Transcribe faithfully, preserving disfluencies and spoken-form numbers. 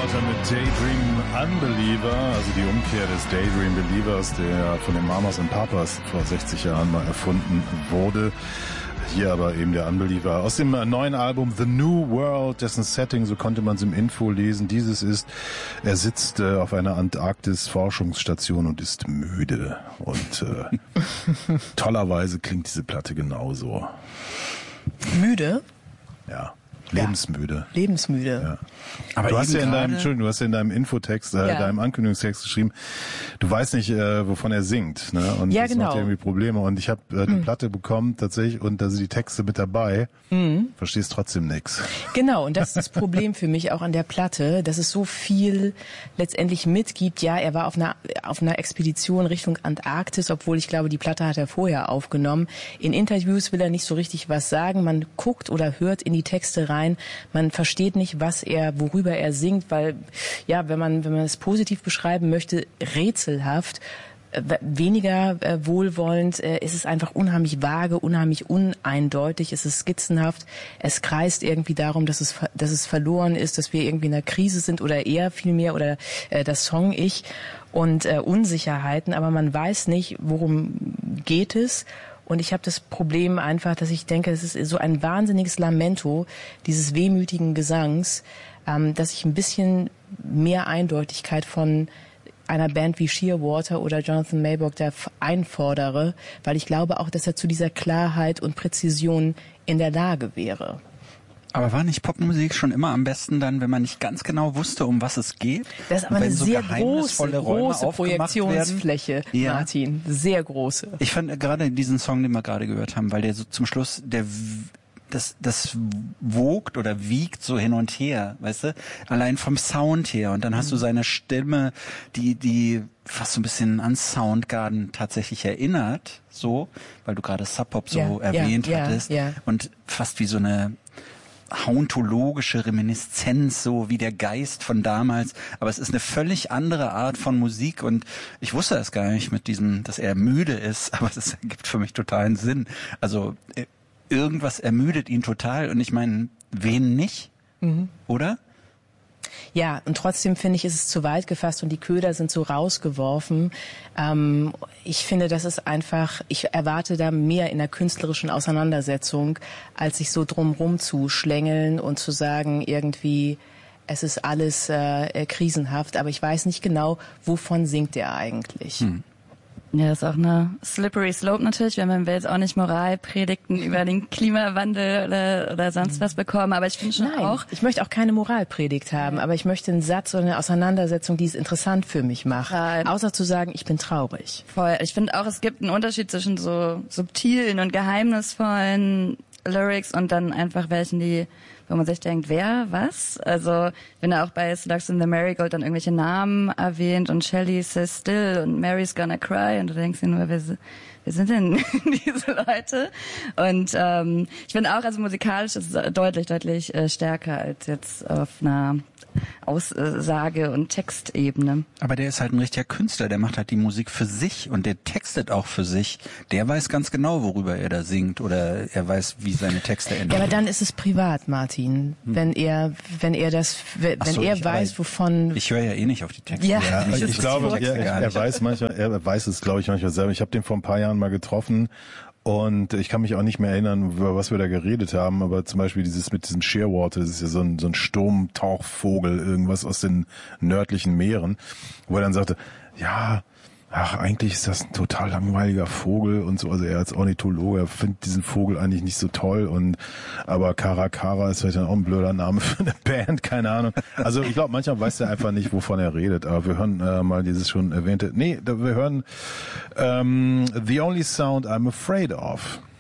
Shearwater mit Daydream Unbeliever, also die Umkehr des Daydream Believers, der von den Mamas und Papas vor sechzig Jahren mal erfunden wurde. Hier aber eben der Unbeliever. Aus dem neuen Album The New World, dessen Setting, so konnte man es im Info lesen, dieses ist, er sitzt äh, auf einer Antarktis-Forschungsstation und ist müde. Und äh, tollerweise klingt diese Platte genauso. Müde? Ja. Lebensmüde. Ja, lebensmüde. Ja. Aber du hast ja in deinem, Entschuldigung, du hast ja in deinem Infotext, äh, ja. deinem Ankündigungstext geschrieben, du weißt nicht, äh, wovon er singt, ne? Und ja, das genau. macht dir irgendwie Probleme. Und ich habe äh, die mhm. Platte bekommen tatsächlich und da sind die Texte mit dabei. Mhm. Verstehst trotzdem nix. Genau, und das ist das Problem für mich auch an der Platte, dass es so viel letztendlich mitgibt. Ja, er war auf einer auf einer Expedition Richtung Antarktis, obwohl ich glaube, die Platte hat er vorher aufgenommen. In Interviews will er nicht so richtig was sagen. Man guckt oder hört in die Texte rein. Man versteht nicht, was er, worüber er singt, weil, ja, wenn man, wenn man es positiv beschreiben möchte, rätselhaft, äh, weniger äh, wohlwollend, äh, ist es einfach unheimlich vage, unheimlich uneindeutig, es ist skizzenhaft, es kreist irgendwie darum, dass es, dass es verloren ist, dass wir irgendwie in einer Krise sind oder er vielmehr oder äh, das Song Ich und äh, Unsicherheiten, aber man weiß nicht, worum geht es. Und ich habe das Problem einfach, dass ich denke, es ist so ein wahnsinniges Lamento dieses wehmütigen Gesangs, ähm, dass ich ein bisschen mehr Eindeutigkeit von einer Band wie Shearwater oder Jonathan Mayborg da einfordere, weil ich glaube auch, dass er zu dieser Klarheit und Präzision in der Lage wäre. Aber war nicht Popmusik schon immer am besten dann, wenn man nicht ganz genau wusste, um was es geht? Das ist aber eine so sehr große, große Projektionsfläche, ja. Martin. Sehr große. Ich fand gerade diesen Song, den wir gerade gehört haben, weil der so zum Schluss, der das das wogt oder wiegt so hin und her, weißt du? Allein vom Sound her. Und dann hast mhm. du seine Stimme, die die fast so ein bisschen an Soundgarden tatsächlich erinnert, so, weil du gerade Sub Pop so ja, erwähnt ja, hattest. Ja, ja. Und fast wie so eine hauntologische Reminiszenz, so wie der Geist von damals, aber es ist eine völlig andere Art von Musik und ich wusste das gar nicht mit diesem, dass er müde ist, aber das ergibt für mich totalen Sinn. Also irgendwas ermüdet ihn total und ich meine, wen nicht, mhm. oder? Ja, und trotzdem finde ich, ist es zu weit gefasst und die Köder sind so rausgeworfen. Ähm, ich finde, das ist einfach, ich erwarte da mehr in der künstlerischen Auseinandersetzung, als sich so drumrum zu schlängeln und zu sagen, irgendwie, es ist alles äh, krisenhaft, aber ich weiß nicht genau, wovon singt er eigentlich. Hm. Ja, das ist auch eine slippery slope natürlich, wenn man will jetzt auch nicht Moralpredigten über den Klimawandel oder, oder sonst was bekommen, aber ich finde schon Nein, auch... ich möchte auch keine Moralpredigt haben, aber ich möchte einen Satz oder eine Auseinandersetzung, die es interessant für mich macht, ja. Außer zu sagen, ich bin traurig. Voll. Ich finde auch, es gibt einen Unterschied zwischen so subtilen und geheimnisvollen Lyrics und dann einfach welchen, die, wo man sich denkt, wer, was? Also, wenn er auch bei Slugs in the Marigold dann irgendwelche Namen erwähnt und Shelley says still und Mary's gonna cry und du denkst dir nur, wer, wer sind denn diese Leute? Und ähm, ich finde auch, also musikalisch ist es deutlich, deutlich äh, stärker als jetzt auf einer Aussage- und Textebene. Aber der ist halt ein richtiger Künstler, der macht halt die Musik für sich und der textet auch für sich. Der weiß ganz genau, worüber er da singt oder er weiß, wie seine Texte enden. Ja, aber dann ist es privat, Martin. Hm. Wenn er, wenn er das, wenn so, er ich, weiß, wovon... Ich höre ja eh nicht auf die Texte. Ja, ja ich, ich glaube, er, er weiß manchmal, er weiß es, glaube ich, manchmal selber. Ich habe den vor ein paar Jahren mal getroffen. Und ich kann mich auch nicht mehr erinnern, über was wir da geredet haben, aber zum Beispiel dieses mit diesem Shearwater, das ist ja so ein, so ein Sturmtauchvogel, irgendwas aus den nördlichen Meeren, wo er dann sagte, ja, ach, eigentlich ist das ein total langweiliger Vogel und so, also er als Ornithologe, er findet diesen Vogel eigentlich nicht so toll und, aber Kara Kara ist vielleicht dann auch ein blöder Name für eine Band, keine Ahnung. Also ich glaube, manchmal weiß er einfach nicht, wovon er redet, aber wir hören äh, mal dieses schon erwähnte, nee, wir hören ähm, The Only Sound I'm Afraid Of.